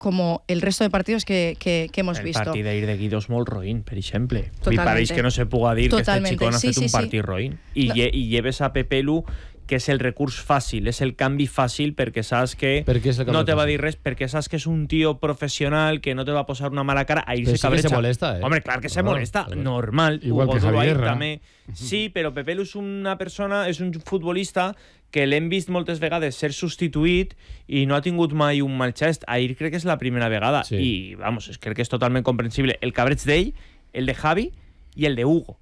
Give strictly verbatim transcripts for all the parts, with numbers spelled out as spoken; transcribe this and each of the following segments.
como el resto de partidos que, que, que hemos el visto. El partit d'ahir de Guido és molt roïn, per exemple. Totalmente. I pareix que no se puga dir Totalmente. que este xicón ha sí, fet sí, un partit sí. roïn. I, no. lle, I lleves a Pepe Lu, que és el recurs fàcil, és el canvi fàcil perquè saps que no te va dir res, perquè saps que és un tio professional que no te va posar una mala cara. Ahir però se sí cabreja. Que se molesta, eh? Hombre, clar que se no, molesta, no. normal. Igual Hugo que Duro Javier ahir Guerra. també. Sí, però Pepe Lu és una persona, és un futbolista que l'hem vist moltes vegades ser substituït i no ha tingut mai un mal gest. Ahir crec que és la primera vegada. Sí. I, vamos, crec que és totalment comprensible. El cabreig d'ell, el de Javi i el de Hugo.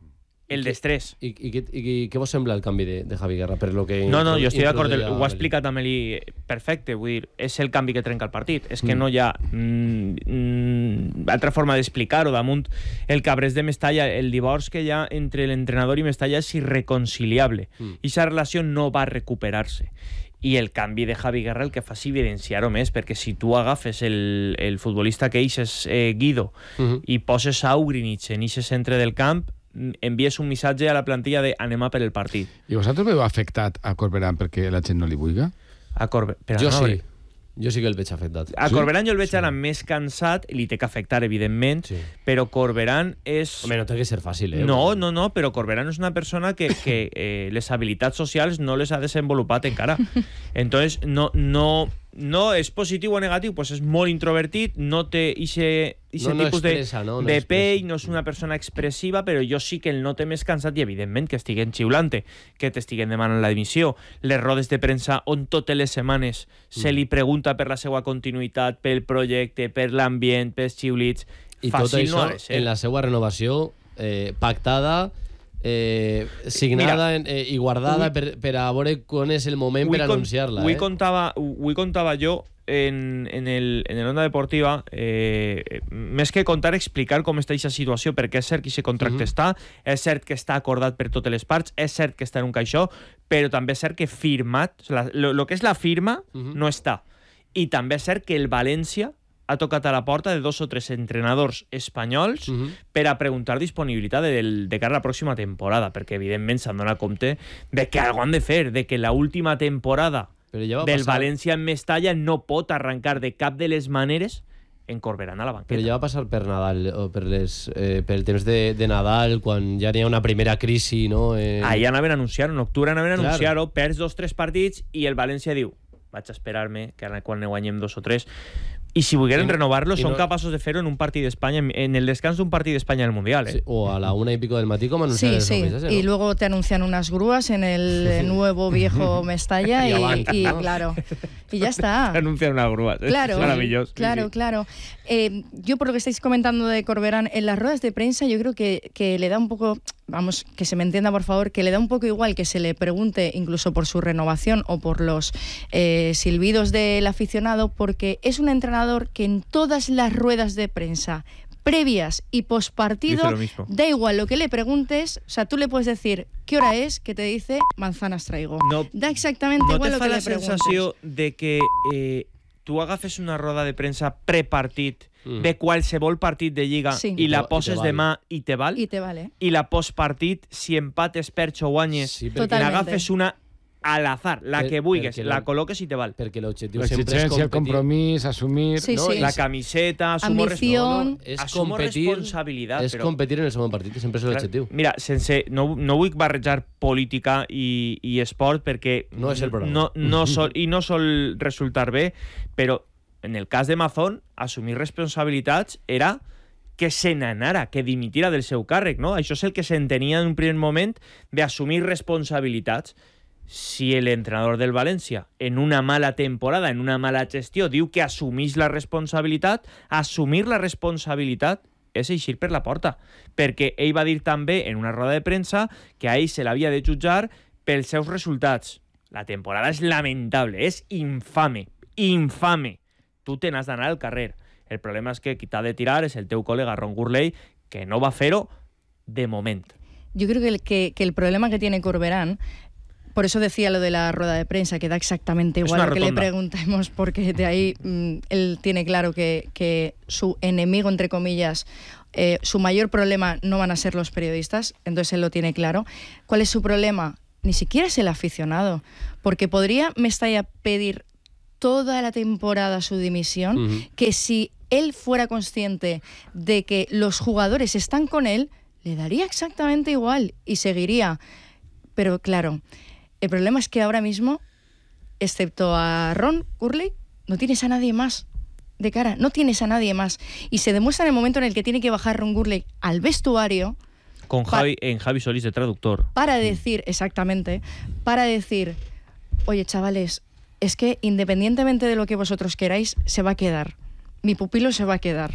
El d'estrès. I, i, i, i què vos sembla el canvi de, de Javi Guerra? Per lo que no, no, jo estic d'acord, ho ha explicat amb ell perfecte, vull dir, és el canvi que trenca el partit, és que mm. no hi ha mm, mm, altra forma d'explicar-ho. Damunt el cabrés de Mestalla, el divorç que hi ha entre l'entrenador i Mestalla és irreconciliable, mm. i aquesta relació no va recuperar-se. I el canvi de Javi Guerra el que fa és evidenciar-ho més, perquè si tu agafes el, el futbolista que eixes eh, Guido mm-hmm. i poses a Ugrinic en aquest centre del camp, envies un missatge a la plantilla de anem a per el partit. I vosaltres veu afectat a Corberán perquè la gent no li vulga? A Corberán... Jo no, sí. Jo sí que el veig afectat. A sí? Corberán jo el veig sí. ara més cansat, li té que afectar, evidentment, sí. però Corberán és... Home, no té que ser fàcil, eh? No, no, no, però Corberán és una persona que, que eh, les habilitats socials no les ha desenvolupat encara. Entonces, no... no no és positiu o negatiu, pues és molt introvertit, no té ixe, ixe no, no tipus expressa, de, no, no de pell, expressa. no és una persona expressiva, però jo sí que el note més cansat i evidentment que estiguen xiulant, que t'estiguen demanant la dimissió. Les rodes de premsa on totes les setmanes mm. se li pregunta per la seva continuïtat, pel projecte, per l'ambient, pels xiulits. I fàcil tot això no ha de ser. En la seva renovació eh, pactada, Eh, signada Mira, en, eh, i guardada avui, per, per a veure quan és el moment per anunciar-la. Avui eh? contava, avui contava jo en, en, el, en el Onda Deportiva, eh, més que contar, explicar com està aquesta situació, perquè és cert que aquest contracte uh-huh. està, és cert que està acordat per totes les parts, és cert que està en un caixó, però també és cert que firmat, el que és la firma uh-huh. no està. I també és cert que el València ha tocat a la porta de dos o tres entrenadors espanyols uh-huh. per a preguntar disponibilitat de, de cara a la pròxima temporada, perquè evidentment s'han donat compte de que algo han de fer, de que la última temporada ja del passar... València en Mestalla no pot arrencar de cap de les maneres en Corberán a la banqueta. Però ja va passar per Nadal, o per, les, eh, per el temps de, de Nadal, quan ja n'hi ha una primera crisi, no? Eh... Ahir anaven a anunciar-ho, en octubre anaven a claro. anunciar-ho, perds dos o tres partits i el València diu, vaig a esperar-me que quan ne guanyem dos o tres. I si volgueren renovar-lo, són no... capaços de fer-ho en un partit d'Espanya, en el descans d'un partit d'Espanya al Mundial. ¿eh? Sí, o a la una y pico del matí, como anuncian sí, el sí. ¿no? Y luego te anuncian unas grúas en el nuevo viejo Mestalla y, y, avant, y ¿no? claro, y ya está. Te anuncian unas grúas, ¿eh? Claro, es maravilloso. Claro, sí, sí. claro. Eh, yo por lo que estáis comentando de Corberán, en las ruedas de prensa yo creo que, que le da un poco, vamos, que se me entienda por favor, que le da un poco igual que se le pregunte incluso por su renovación o por los eh, silbidos del aficionado, porque es un entrenador que en todas las ruedas de prensa previas y postpartido, da igual lo que le preguntes, o sea, tú le puedes decir qué hora es, que te dice manzanas traigo. No, da exactamente no igual lo que le preguntes. ¿No te fa la sensació de que eh, tu agafes una roda de premsa prepartit mm. de qualsevol partit de Lliga sí. i la poses val. demà i te val? I te vale. I la postpartit, si empates, perds o guanyes, sí, n'agafes una al azar, la per, que vulguis, la col·loques i te val. Perquè l'objectiu sempre és competir. El compromís, assumir... Sí, no? sí, la sí. camiseta, asumo, Ambición. No, no, és asumo competir, responsabilitat. És però... competir en el segon partit, sempre és l'objectiu. Mira, sense, no, no vull barrejar política i, i esport perquè no és el programa. No, no sol, i no sol resultar bé, però en el cas de Mazón, assumir responsabilitats era que se n'anara, que dimitira del seu càrrec, no? Això és el que s'entenia en un primer moment d'assumir responsabilitats. Si el entrenador del València en una mala temporada, en una mala gestió, diu que assumís la responsabilitat, assumir la responsabilitat és eixir per la porta. Perquè ell va dir també en una roda de premsa que a ell se l'havia de jutjar pels seus resultats. La temporada és lamentable, és infame, infame. Tu te n'has d'anar al carrer. El problema és que qui t'ha de tirar és el teu col·lega Ron Gurley, que no va fer-ho de moment. Yo creo que el, que, que el problema que tiene Corberán, por eso decía lo de la rueda de prensa, que da exactamente igual lo que le preguntemos, porque de ahí mmm, él tiene claro que, que su enemigo, entre comillas, eh, su mayor problema no van a ser los periodistas, entonces él lo tiene claro. ¿Cuál es su problema? Ni siquiera es el aficionado, porque podría Mestalla pedir toda la temporada su dimisión, uh-huh. que si él fuera consciente de que los jugadores están con él, le daría exactamente igual y seguiría. Pero claro, el problema es que ahora mismo, excepto a Ron Curley, no tienes a nadie más de cara, no tienes a nadie más. Y se demuestra en el momento en el que tiene que bajar Ron Curley al vestuario... Con Javi, en Javi Solís de traductor. Para decir, exactamente, para decir, oye, chavales, es que independientemente de lo que vosotros queráis, se va a quedar. Mi pupilo se va a quedar.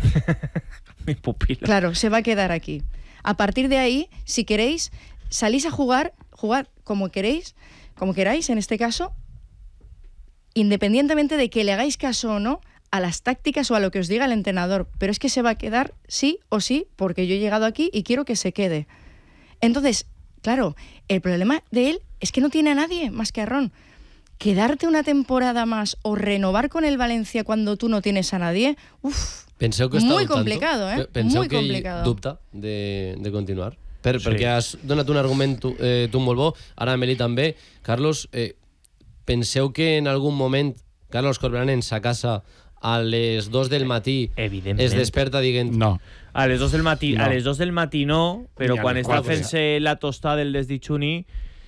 Mi pupilo. Claro, se va a quedar aquí. A partir de ahí, si queréis, salís a jugar, jugad como queréis, como queráis en este caso, independientemente de que le hagáis caso o no a las tácticas o a lo que os diga el entrenador, pero es que se va a quedar sí o sí, porque yo he llegado aquí y quiero que se quede. Entonces, claro, el problema de él es que no tiene a nadie más que a Ron. Quedarte una temporada más o renovar con el Valencia cuando tú no tienes a nadie, uff, muy complicado, eh? Penseu muy que complicado. dubta de, de continuar? Per, Sí. Perquè has donat un argument tu, eh, tu molt bo, ara Meli també. Carlos, eh, penseu que en algun moment Carlos Corberán en sa casa a les dos del matí Evidentment. es desperta dient... No. A les dos del matí, No. a les dos del matí no, però Ni a quan les està quatre. fent-se la tostada del desditxuni,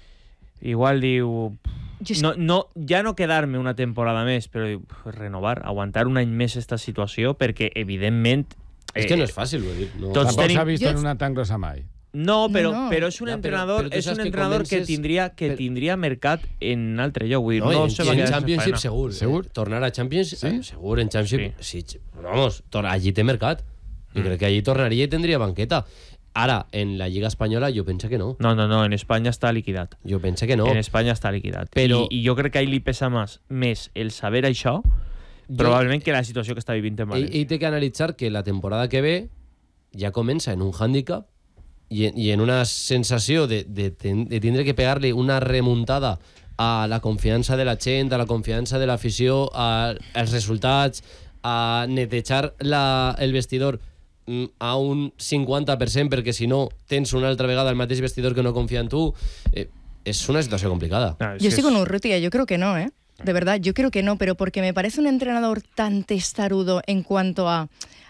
igual diu... Jo és No, no, ja no quedar-me una temporada més, però diu, renovar, aguantar un any més esta situació, perquè evidentment... És que no és fàcil, vull dir. No. Tots Tampoc tenim- s'ha vist Jo- en una tan grossa mai. No, però, No, no. però és un Ja, però- entrenador, però tu és saps un que entrenador que comences- tindria que però- tindria mercat en altre lloc, vull dir, No, no, en, se va en quedar sense Championship faena. segur. Segur? Eh, tornar a Championship, Sí? eh, segur, en Championship. Sí. sí vamos, tor allí té mercat. Jo Mm. crec que allí tornaria i tindria banqueta. Ara, en la Lliga Espanyola, jo penso que no. No, no, no, en Espanya està liquidat. Jo penso que no. En Espanya està liquidat. Però- I, I jo crec que a ell li pesa més, més el saber això, Jo- probablement que la situació que està vivint en Ell, València. ell té que analitzar que la temporada que ve ja comença en un hàndicap i, en- i en una sensació de, de, ten- de tindre que pegar-li una remuntada a la confiança de la gent, a la confiança de l'afició, a- als resultats, a netejar la, el vestidor mm, a un cinquanta per cent perquè si no tens una altra vegada el mateix vestidor que no confia en tu. Eh, és una situació complicada. Ah, és Yo que estoy con és- Urrutia, yo creo que no, ¿eh? De verdad, yo creo que no, pero porque me parece un entrenador tan testarudo en cuanto a,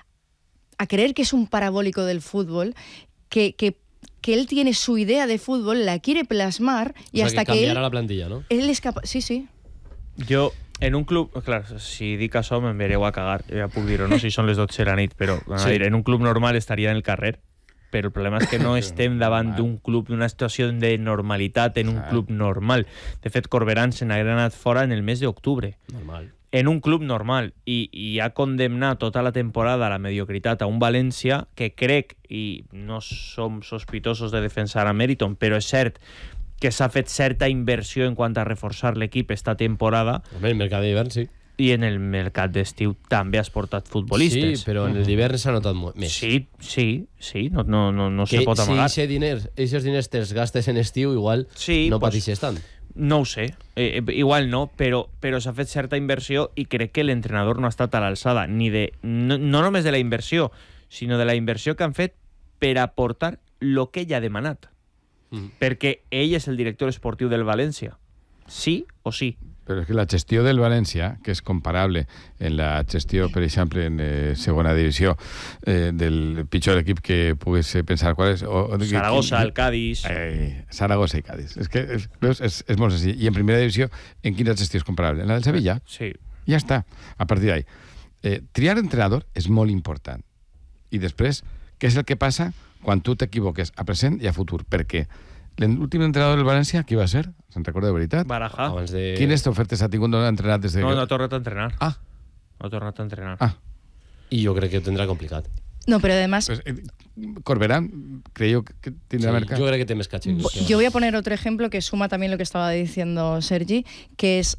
a creer que es un parabólico del fútbol, que, que, que él tiene su idea de fútbol, la quiere plasmar y O sea, hasta que que, él, canviarà la plantilla, no? él es capaz... Sí, sí. Jo, en un club... Clar, si dic això me'n vereu a cagar, ja puc dir-ho, no? Si són les dotze de la nit, però a Sí. dir, en un club normal estaria en el carrer, però el problema és que no estem davant d'un club, d'una situació de normalitat en un Clar. club normal. De fet, Corberán se n'ha anat fora en el mes d'octubre. Normal. En un club normal i, i ha condemnat tota la temporada a la mediocritat a un València que crec, i no som sospitosos de defensar a Meriton, però és cert que s'ha fet certa inversió en quant a reforçar l'equip esta temporada Home, el mercat d'hivern sí. i en el mercat d'estiu també has portat futbolistes. Sí, però en el d'hivern s'ha notat molt més. Sí, sí, sí, no, no, no, no que se pot amagar. si aquests diners, aquests diners te'ls gastes en estiu, igual Sí, no pues- pateixes tant. No ho sé, eh, eh, igual no, però, però s'ha fet certa inversió i crec que l'entrenador no ha estat a l'alçada, ni de, no, no només de la inversió, sinó de la inversió que han fet per aportar el que ell ha demanat. Mm. Perquè ell és el director esportiu del València. Sí o sí. Però és que la gestió del València, que és comparable en la gestió, per exemple, en eh, segona divisió, eh, del pitjor equip que pogués pensar qual és... O, o de- Saragossa, qui- el Cádiz... Eh, Saragossa i Cádiz. És que és, veus, és, és molt senzill. I en primera divisió, en quina gestió és comparable? En la del Sevilla. Sí. Ja està. A partir d'ahí. Eh, triar entrenador és molt important. I després, què és el que passa quan tu t'equivoques a present i a futur? Perquè l'últim entrenador del València, qui va ser? Se'n recorda de veritat? Baraja. Abans de... Quines ofertes ha tingut? No ha entrenat des de... No, no ha tornat a entrenar. Ah, No ha tornat a entrenar. ah. I jo crec que ho tindrà complicat. No, pero además, Pues, eh, Corberán, creo que tindrà Sí, mercat. jo crec que té més catxi. Bo- yo voy a poner otro ejemplo que suma también lo que estaba diciendo Sergi, que es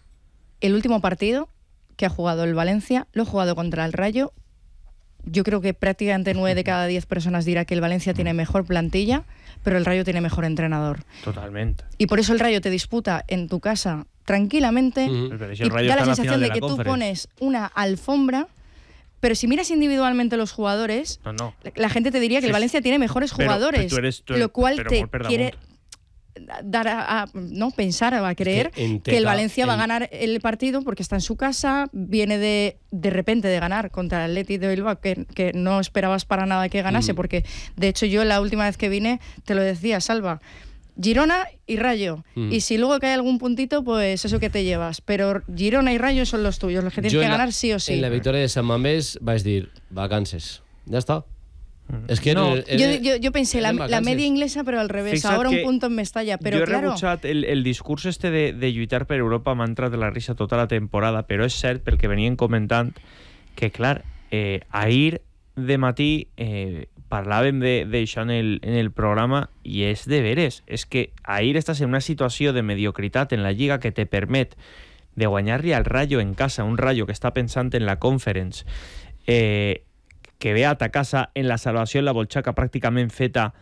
el último partido que ha jugado el Valencia, lo ha jugado contra el Rayo. Yo creo que prácticamente nueve de cada diez personas dirá que el Valencia tiene mejor plantilla, pero el Rayo tiene mejor entrenador. Totalment. Y por eso el Rayo te disputa en tu casa tranquilamente. Mhm. Però si Y el Rayo da està la en la sensación final de de la que tú Conference. pones una alfombra, pero si miras individualmente los jugadores, No, no. la gente te diría que el Sí, Valencia tiene mejores pero- jugadores, pero tú eres- tú eres- lo cual pero te molt per quiere... dar a, a no pensar o a creer que, en que el Teta, Valencia va a en- ganar el partido porque está en su casa, viene de de repente de ganar contra el Athletic de Bilbao, que, que no esperabas para nada que ganase, Mm. porque de hecho yo la última vez que vine te lo decía, Salva, Girona y Rayo. Mm. Y si luego cae algún puntito, pues eso que te llevas. Pero Girona y Rayo son los tuyos, los que tienes Jo que en la- ganar sí o sí. En la victòria de Sant Mamés vaig dir, vacances. Ja està. És que No, era- Yo, era- yo, yo pensé la, eren la vacances. media inglesa, pero al revés. Fixa't Ahora un que punto en Mestalla. Pero jo he claro, rebutjat el, el discurs este de, de lluitar per Europa, m'ha entrat de la risa tota la temporada, però és cert, pel que venien comentant, que clar, eh, ahir de matí eh, parlàvem d'això en, el, en el programa i és de veres. És que ahir estàs en una situació de mediocritat en la Lliga que te permet de guanyar-li al Rayo en casa, un Rayo que està pensant en la Conference, eh, que ve a ta casa en la salvació en la bolxaca pràcticament feta.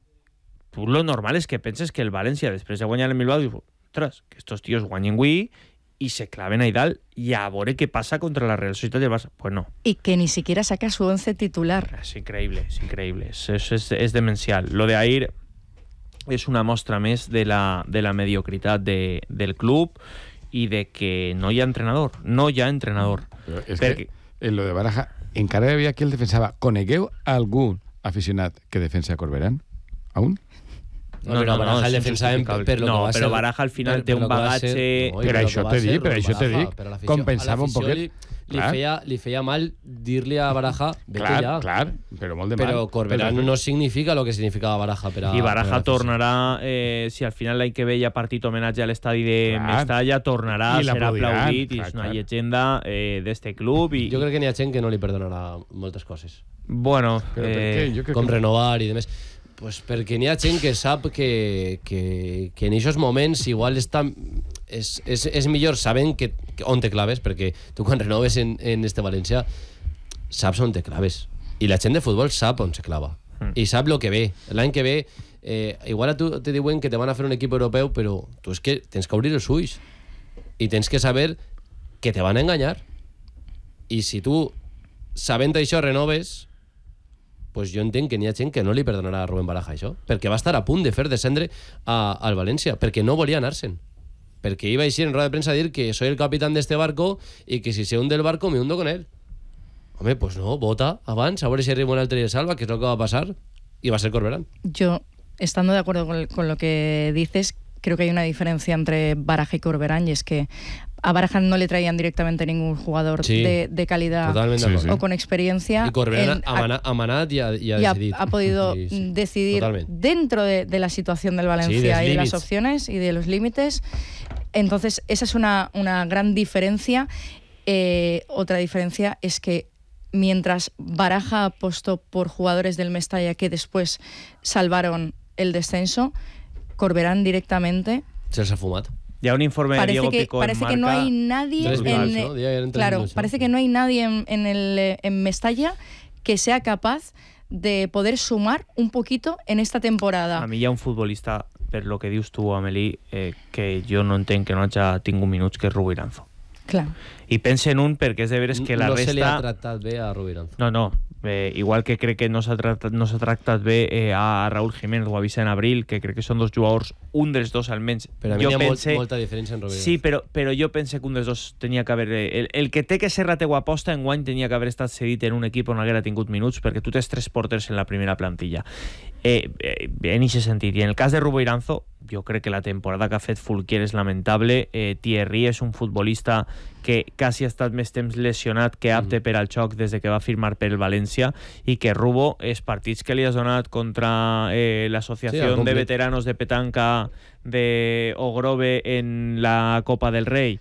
Tu lo normal és que penses que el València, després de guanyar el Bilbao, diu, ostres, que estos tíos guanyen avui i se claven ahí dalt i a veure què passa contra la Real Societat del Barça. Pues no, y que ni siquiera saca su once titular. és increïble, és increïble, és, és, és, és demencial. Lo de ahir és una mostra més de la, de la mediocritat de, del club i de que no hi ha entrenador, no hi ha entrenador. Però és Perquè- que en lo de Baraja encara hi havia qui el defensava. Conegueu algun aficionat que defensa a Corberán? Aún? No, però Baraja el és defensàvem injustificable. per lo que no, va però ser... Baraja al final per- té per un lo que va bagatge... ser- no, i Per per lo això que va te ser dic, per Robert això te Baraja, dic. per a l'afició- Compensava a un poquet. l'afició Li, li, Clar. feia, li feia mal dir-li a Baraja vete Clar, ja. clar, però molt de mal. Però Corberán Però- no significa lo que significava Baraja per a... I per a Baraja l'afició. tornarà, eh, si al final l'any que ve hi ha partit homenatge a l'estadi de Clar. Mestalla, tornarà, I serà l'aplaudiran, aplaudit i clar, és una clar. llegenda eh, d'este club. I, Jo crec que n'hi ha gent que no li perdonarà moltes coses. bueno, Però per què? eh, Jo crec Com que... renovar i demés. Pues perquè n'hi ha gent que sap que, que, que en aquests moments igual està, és, és, és millor sabent que, que on te claves, perquè tu quan renoves en, en este València saps on te claves. I la gent de futbol sap on se clava. Mm. I sap lo que ve. L'any que ve, eh, igual a tu te diuen que te van a fer un equip europeu, però tu és que tens que obrir els ulls. I tens que saber que te van a enganyar. I si tu, sabent això, renoves, pues jo entenc que n'hi ha gent que no li perdonarà a Rubén Baraja això, perquè va estar a punt de fer descendre a, al València, perquè no volia anar-se'n. Perquè iba a ir en roda de prensa a dir que soy el capitán de este barco y que si se hunde el barco me hundo con él. Home, pues no, vota abans, a veure si arriba un altre i el salva, que és el que va passar, i va ser Corberán. Yo, estando de acuerdo con, con lo que dices, creo que hay una diferencia entre Baraja y Corberán, y es que a Baraja no le traían directamente ningún jugador Sí, de, de calidad Totalment Sí, d'acord. sí. o con experiencia. I Corberán Él ha, mana- ha manat i ha, i ha y ha, decidit. ha podido Sí, sí, decidir totalment. dentro de, de la situación del Valencia Sí, dels y de las límits. opciones y de los límites. Entonces, esa es una, una gran diferencia. Eh, otra diferencia es que mientras Baraja apostó por jugadores del Mestalla que después salvaron el descenso, Corberán directamente Se'ls ha fumat. hi ha un informe de parece Diego que Pico parece en que no Marca. hay nadie Tres en, minutos, ¿no? Día eran tres claro minutos, ¿no? parece que no hay nadie en, en el eh, en Mestalla que sea capaz de poder sumar un poquito en esta temporada. A mi hi ha un futbolista, per lo que dius tu, Amelí, eh, que jo no entenc que no hagi tingut minuts, que és Rubí Ranzo. Clar. I pense en un perquè és de veres que la no resta... se li ha tractat bé a Rubí Ranzo. No, no. Eh, igual que crec que no s'ha tractat, no s'ha tractat bé eh, a Raúl Jiménez o a Vicent Abril, que crec que són dos jugadors, un dels dos almenys. Però a mi jo hi ha pense... molt, molta diferència en Rubí Ranzo. Sí, però, però jo pense que un dels dos tenia que haver... El, el que té que ser la teua aposta en guany tenia que haver estat cedit en un equip on haguera tingut minuts, perquè tu tens tres porters en la primera plantilla. Eh, eh, en aquest sentit. I en el cas de Rubí Ranzo, jo crec que la temporada que ha fet Fulquier és lamentable. Eh, Thierry és un futbolista que quasi ha estat més temps lesionat que apte Mm. per al xoc des de que va firmar per el València, i que Rubo, els partits que li has donat contra eh, l'associació Sí, ha de complit. veteranos de petanca de Ogrove en la Copa del Rey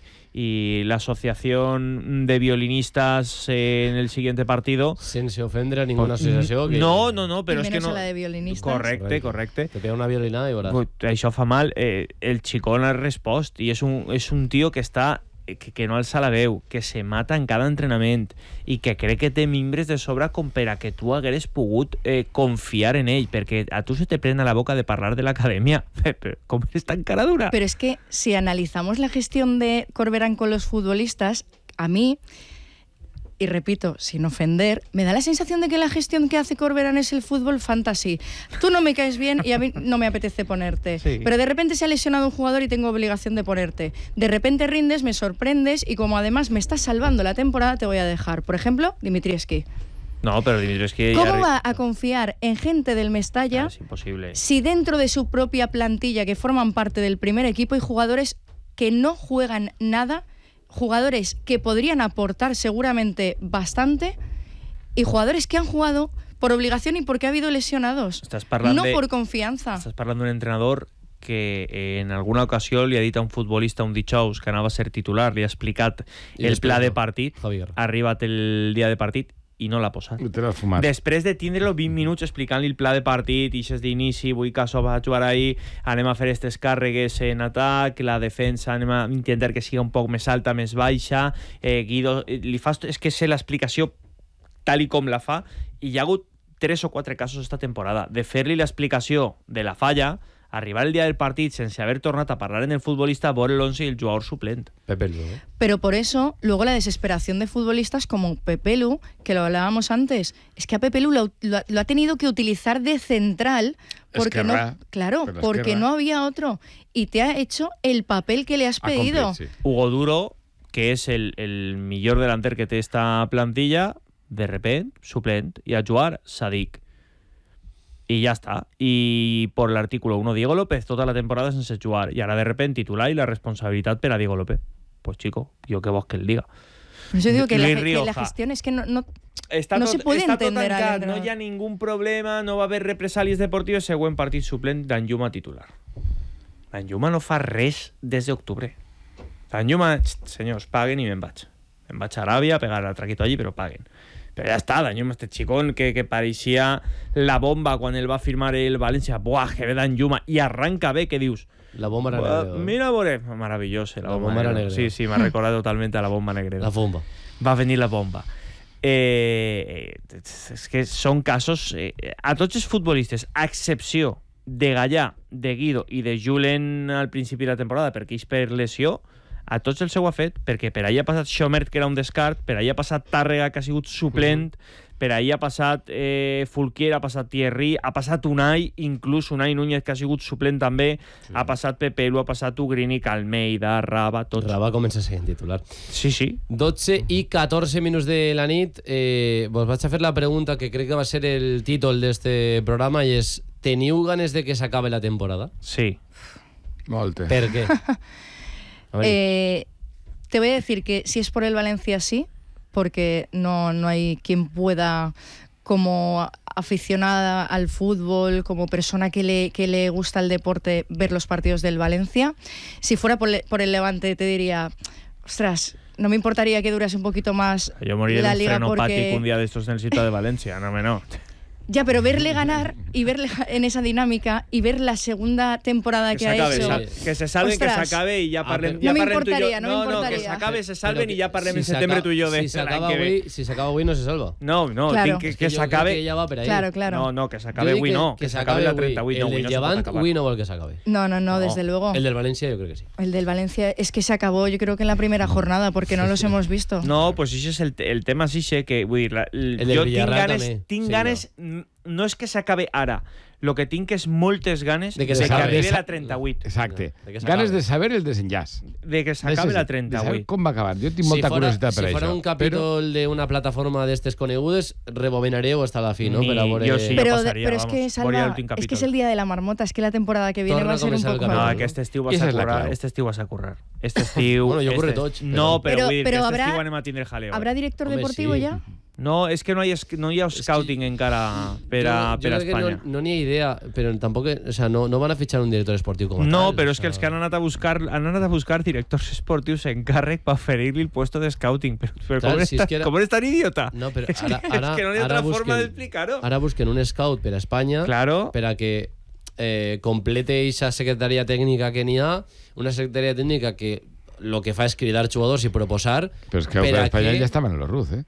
y la asociación de violinistas eh, en el siguiente partido. Sense ofendre a ninguna associació. Que No, no, no, però I és que menos no... a la de violinistas. Correcte, correcte. Te pega una violinada i veuràs. Ui, això fa mal. Eh, el xicón ha respost i és un, és un tio que està que, que no alça la veu, que se mata en cada entrenament i que crec que té mimbres de sobre com per a que tu hagueres pogut eh, confiar en ell, perquè a tu se te pren a la boca de parlar de l'acadèmia. Però com eres tan cara dura? Pero es que si analizamos la gestión de Corberán con los futbolistas, a mí y repito, sin ofender, me da la sensación de que la gestión que hace Corberán es el fútbol fantasy. Tú no me caes bien y a mí no me apetece ponerte. Sí. Pero de repente se ha lesionado un jugador y tengo obligación de ponerte. De repente rindes, me sorprendes y como además me estás salvando la temporada, te voy a dejar. Por ejemplo, Dimitrievski. No, pero Dimitrievski... ¿Cómo va a confiar en gente del Mestalla Ah, es imposible. si dentro de su propia plantilla, que forman parte del primer equipo, hay jugadores que no juegan nada, jugadores que podrían aportar seguramente bastante y jugadores que han jugado por obligación y porque ha habido lesionados, Estàs parlant no de- por confianza? Estàs parlant d'un entrenador que eh, en alguna ocasió li ha dit a un futbolista un dijous que anava a ser titular, li ha explicat I el després pla de no. partit, Javier. ha arribat el dia de partit i no l'ha posat. Te l'has fumat. Després de tindre-lo vint minuts explicant-li el pla de partit, ixes d'inici, vull que això va a jugar ahir, anem a fer aquestes càrregues en atac, la defensa anem a intentar que siga un poc més alta, més baixa, eh, Guido, eh, li fas, és que sé l'explicació tal i com la fa, i hi ha hagut tres o quatre casos esta temporada de fer-li l'explicació de la falla, arribar el dia del partit sense haver tornat a parlar en el futbolista, veure l'once i el jugador suplent. Pepe Lu, ¿eh? Pero por eso, luego la desesperación de futbolistas como Pepe Lu, que lo hablábamos antes, es que a Pepe Lu lo, lo- lo ha tenido que utilizar de central porque Esquerra, no, claro, por la porque izquierda. no había otro y te ha hecho el papel que le has Ha pedido. complit, sí. Hugo Duro, que és el, el millor delanter que té esta plantilla, de repente, suplent, i a jugar Sadik. Y ya está. Y por el artículo uno, Diego López, tota la temporada sense jugar. Y ahora de repente titular y la responsabilidad per a Diego López. Pues chico, yo qué vos que el diga. Por eso digo que la, Luis ge- que la Rioja. gestión es que no... no Està No tot, se puede està tot entender al tancat, no entrenador. hi ha ningún problema, no va haver represàlies deportives, següent partit suplent d'Anjuma titular. L'Anjuma no fa res des d'octubre. L'Anjuma, xt, senyors, paguen i me'n vaig. Me'n vaig a Aràbia a pegar el traquito allí, però paguen. Però ja està, d'Anjuma, este xicón que, que pareixia la bomba quan el va firmar el València. Buah, que ve d'Anjuma. I arranca bé, que dius... La bomba era Buah, negra, ¿eh? mira, Bore, maravilloso. La, La bomba, bomba era negra. negra. Sí, sí, m'ha recordat totalment a la bomba negra. La bomba. Va venir la bomba. Eh, és que són casos... Eh, a tots els futbolistes, a excepció de Gallà, de Guido i de Julen al principi de la temporada, perquè és per lesió, a tots els ho ha fet, perquè per ahir ha passat Schomert, que era un descart, per ahir ha passat Tàrrega, que ha sigut suplent, per ahir ha passat eh, Fulquier, ha passat Thierry, ha passat Unai, inclús Unai Núñez, que ha sigut suplent també, sí. Ha passat Pepe Lu, ha passat Ugrini, Almeida, Raba, tots. Raba comença sent titular. Sí, sí. dotze i catorze minuts de la nit. Eh, vos vaig a fer la pregunta que crec que va ser el títol d'este programa i és: teniu ganes de que s'acabe la temporada? Sí. Moltes. Per què? A ver, Eh, te voy a decir que si es por el Valencia sí, porque no, no hay quien pueda, como aficionada al fútbol, como persona que le, que le gusta el deporte, ver los partidos del Valencia. Si fuera por, le- por el Levante te diría, ostras, no me importaría que durase un poquito más Yo moriré de la un liga frenopático porque... un día de estos en el sitio de Valencia, no me no. Ya, pero verle ganar y verle en esa dinámica y ver la segunda temporada que, Que se ha acabe, hecho... sa- que se salven, que se Ostras. acabe y ya Ah, parlem, pero- ya No me parlem tú y yo. importaría, no me no, que importaría. se acabe, se salven Pero y ya parlem si en se septiembre acaba- tú y yo de si se l'any acaba que ve. avui, si s'acaba avui no se salva. No, no, Claro. tinc que, És que jo crec s'acabe. que ja va per ahí. Claro, claro. No, no, que Jo s'acabe dic avui que- no, que, s'acabe la trenta vuit, el no, avui del no se pot Llevant acabar. avui no vol que s'acabe. No, no, no, No. desde luego. El del València jo crec que sí. El del Valencia es que se acabó, yo creo que en la primera jornada, porque no los hemos visto. No, pues ese es el, el tema, sí sé que vull dir, la, el, El del jo tinc Villarreal ganes, també, tinc sí, ganes no. no és que s'acabe ara, lo que tinc és moltes ganes De de que que, s'acabe. arribi la trenta vuit, Exacte. De que s'acabe. Ganes de saber el desenllaç. de que s'acabe la trenta De saber vuit. com va acabar. Jo tinc molta si fora, curiositat per si fora això. un capítol d'una plataforma d'estes conegudes, rebobinareu hasta la fi, no? Ni- Per a veure... jo sí. pero, pasaría, pero es vamos, que, voy a Salva, últim es que es capítol. el día de la marmota, es que la temporada que viene Torna va a a ser un comenzar el poco... capítulo. No, ¿no? aquest estiu I vas esa a és la currar, clau. este estiu vas a currar. Este estiu... Bueno, jo curre este, tots, No, però- però, Pero- vull dir pero que este habrá- estiu anem a tindre jaleo. ¿Habrá director Hombre, deportivo sí. ya? No, és que no hi ha, no hi ha scouting encara per a, Jo- per a jo crec que Espanya. No, no n'hi ha idea, però tampoc... O sea, no, no van a fitxar un director esportiu com a No, tal. però o és que sea, els que han anat a buscar han anat a buscar directors esportius en càrrec per oferir-li el puesto de scouting. Però, però Clar, com, si està, és que era- com eres tan idiota? No, però és, que, ara, ara, és que no hi ha ara altra busquen, forma d'explicar-ho. Ara busquen un scout per a Espanya Claro. per a que eh, complete aquesta secretaria tècnica que n'hi ha, una secretaria tècnica que lo que fa és cridar jugadors i proposar Però és que per per a Espanya que- ja estaven en los Ruz, eh?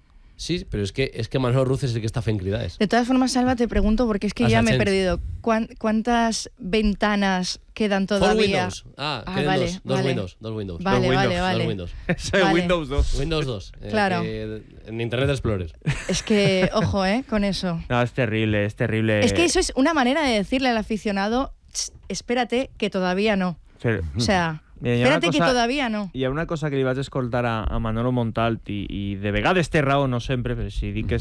Sí, pero es que, es que Manolo Ruz es el que está fent cridades. De todas formas, Salva, te pregunto, porque es que Has ya me he Agents. perdido. ¿Cuán- ¿Cuántas ventanas quedan Four todavía? Windows. Ah, Ah, queden vale, dos. Dos vale. Windows. Dos Windows. Vale, Dos vale, Windows, vale. Dos Windows. Eso de Vale. Windows dos. Windows dos. eh, Claro. que- en Internet Explorer. Es que, ojo, ¿eh? Con eso. No, es terrible, es terrible. Es que eso es una manera de decirle al aficionado, "Ch, espérate, que todavía no. Fer- O sea, Mira, hi ha una espérate que cosa- todavía no. Hi ha una cosa que li vaig escoltar a, a Manolo Montalt i, i de vegades té raó, no sempre, però si dic que és